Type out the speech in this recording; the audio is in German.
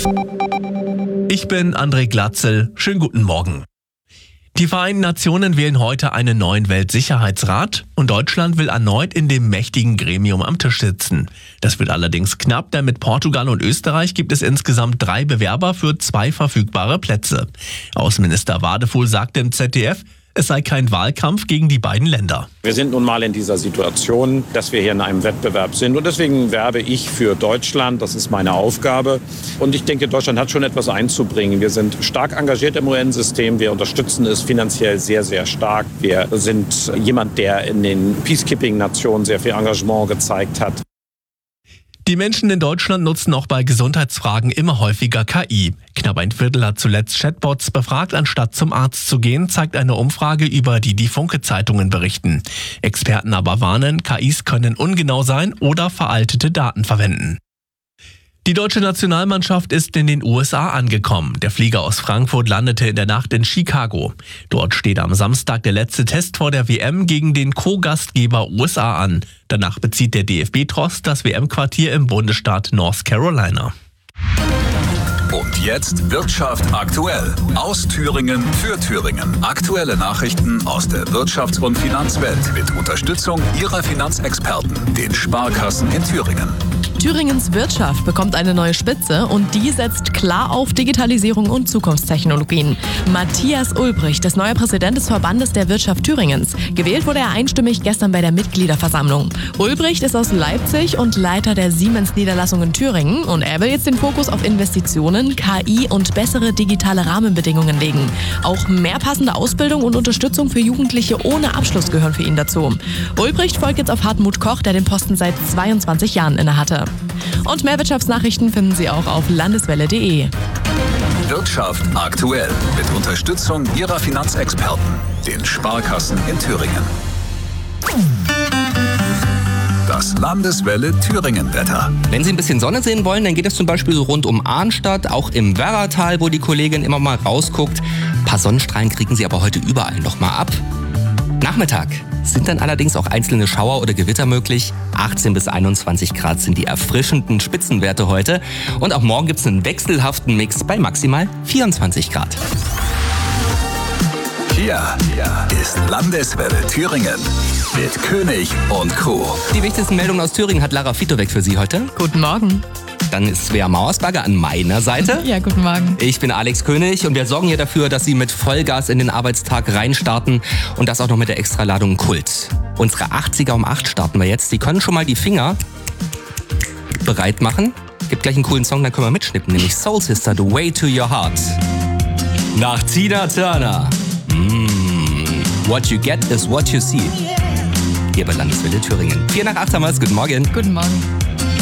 Ich bin André Glatzel. Schönen guten Morgen. Die Vereinten Nationen wählen heute einen neuen Weltsicherheitsrat und Deutschland will erneut in dem mächtigen Gremium am Tisch sitzen. Das wird allerdings knapp, denn mit Portugal und Österreich gibt es insgesamt 3 Bewerber für 2 verfügbare Plätze. Außenminister Wadefuhl sagte im ZDF, es sei kein Wahlkampf gegen die beiden Länder. Wir sind nun mal in dieser Situation, dass wir hier in einem Wettbewerb sind. Und deswegen werbe ich für Deutschland. Das ist meine Aufgabe. Und ich denke, Deutschland hat schon etwas einzubringen. Wir sind stark engagiert im UN-System. Wir unterstützen es finanziell sehr, sehr stark. Wir sind jemand, der in den Peacekeeping-Nationen sehr viel Engagement gezeigt hat. Die Menschen in Deutschland nutzen auch bei Gesundheitsfragen immer häufiger KI. Knapp ein Viertel hat zuletzt Chatbots befragt, anstatt zum Arzt zu gehen, zeigt eine Umfrage, über die Funke-Zeitungen berichten. Experten aber warnen, KIs können ungenau sein oder veraltete Daten verwenden. Die deutsche Nationalmannschaft ist in den USA angekommen. Der Flieger aus Frankfurt landete in der Nacht in Chicago. Dort steht am Samstag der letzte Test vor der WM gegen den Co-Gastgeber USA an. Danach bezieht der DFB-Tross das WM-Quartier im Bundesstaat North Carolina. Und jetzt Wirtschaft aktuell. Aus Thüringen für Thüringen. Aktuelle Nachrichten aus der Wirtschafts- und Finanzwelt mit Unterstützung Ihrer Finanzexperten, den Sparkassen in Thüringen. Thüringens Wirtschaft bekommt eine neue Spitze und die setzt klar auf Digitalisierung und Zukunftstechnologien. Matthias Ulbricht ist neuer Präsident des Verbandes der Wirtschaft Thüringens. Gewählt wurde er einstimmig gestern bei der Mitgliederversammlung. Ulbricht ist aus Leipzig und Leiter der Siemens-Niederlassung in Thüringen und er will jetzt den Fokus auf Investitionen, KI und bessere digitale Rahmenbedingungen legen. Auch mehr passende Ausbildung und Unterstützung für Jugendliche ohne Abschluss gehören für ihn dazu. Ulbricht folgt jetzt auf Hartmut Koch, der den Posten seit 22 Jahren innehatte. Und mehr Wirtschaftsnachrichten finden Sie auch auf landeswelle.de. Wirtschaft aktuell mit Unterstützung Ihrer Finanzexperten, den Sparkassen in Thüringen. Das Landeswelle Thüringen-Wetter. Wenn Sie ein bisschen Sonne sehen wollen, dann geht es zum Beispiel rund um Arnstadt, auch im Werratal, wo die Kollegin immer mal rausguckt. Ein paar Sonnenstrahlen kriegen Sie aber heute überall noch mal ab. Nachmittag sind dann allerdings auch einzelne Schauer oder Gewitter möglich. 18 bis 21 Grad sind die erfrischenden Spitzenwerte heute. Und auch morgen gibt es einen wechselhaften Mix bei maximal 24 Grad. Hier ist Landeswelle Thüringen mit König und Crew. Die wichtigsten Meldungen aus Thüringen hat Lara Fitowek für Sie heute. Guten Morgen. Dann ist Svea Mauersberger an meiner Seite. Ja, guten Morgen. Ich bin Alex König und wir sorgen hier dafür, dass Sie mit Vollgas in den Arbeitstag reinstarten und das auch noch mit der Extraladung Kult. Unsere 80er um 8 starten wir jetzt. Sie können schon mal die Finger bereit machen. Gibt gleich einen coolen Song, dann können wir mitschnippen, nämlich Soul Sister, The Way to Your Heart. Nach Tina Turner. What you get is what you see. Hier bei Landeswelle Thüringen. 7:45 haben wir es. Guten Morgen. Guten Morgen.